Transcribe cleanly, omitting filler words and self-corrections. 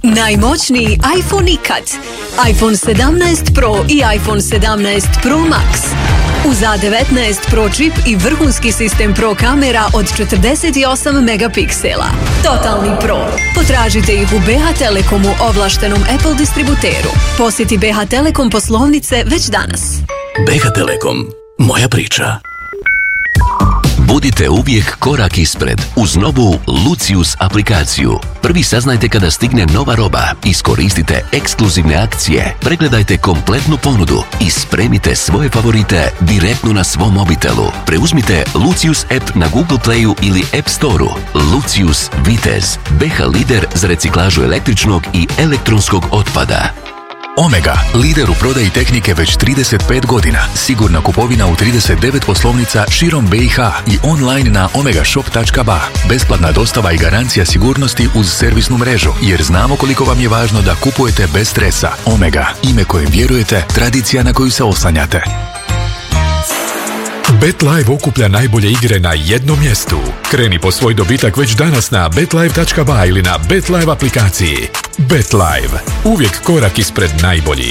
Najmoćniji iPhone ikad. iPhone 17 Pro i iPhone 17 Pro Max. Uz A19 Pro čip i vrhunski sistem Pro kamera od 48 megapiksela. Totalni Pro. Potražite ih u BH Telekomu, ovlaštenom Apple distributeru. Posjeti BH Telekom poslovnice već danas. BH Telekom. Moja priča. Budite uvijek korak ispred uz novu Lucius aplikaciju. Prvi saznajte kada stigne nova roba, iskoristite ekskluzivne akcije, pregledajte kompletnu ponudu i spremite svoje favorite direktno na svom mobitelu. Preuzmite Lucius app na Google Playu ili App Storeu. Lucius Vitez, BH lider za reciklažu električnog i elektronskog otpada. Omega, lider u prodaji tehnike već 35 godina. Sigurna kupovina u 39 poslovnica širom BiH i online na omegashop.ba. Besplatna dostava i garancija sigurnosti uz servisnu mrežu, jer znamo koliko vam je važno da kupujete bez stresa. Omega, ime kojem vjerujete, tradicija na koju se oslanjate. BetLive okuplja najbolje igre na jednom mjestu. Kreni po svoj dobitak već danas na betlive.ba ili na BetLive aplikaciji. BetLive. Uvijek korak ispred najboljih.